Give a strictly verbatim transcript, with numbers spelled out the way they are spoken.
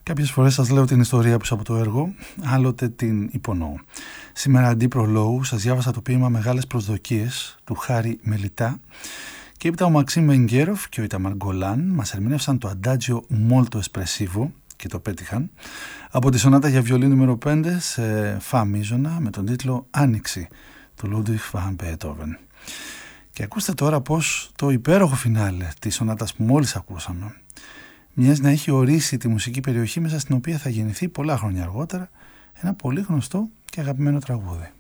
Κάποιες φορές σας λέω την ιστορία πίσω από το έργο, άλλοτε την υπονοώ. Σήμερα αντί προλόγου σας διάβασα το ποίημα «Μεγάλες προσδοκίες» του Χάρη Μελιτά και έπειτα ο Μαξίμ Μενγκέροφ και ο Ιταμάρ Γκολάν μας ερμηνεύσαν το Adagio Molto Espressivo και το πέτυχαν από τη σονάτα για βιολί νούμερο πέντε σε φα μίζωνα με τον τίτλο «Άνοιξη» του Λούντβιχ βαν Μπεετόβεν. Και ακούστε τώρα πως το υπέροχο φινάλε της σονάτας που μόλις ακούσαμε μοιάζει να έχει ορίσει τη μουσική περιοχή μέσα στην οποία θα γεννηθεί πολλά χρόνια αργότερα ένα πολύ γνωστό και αγαπημένο τραγούδι.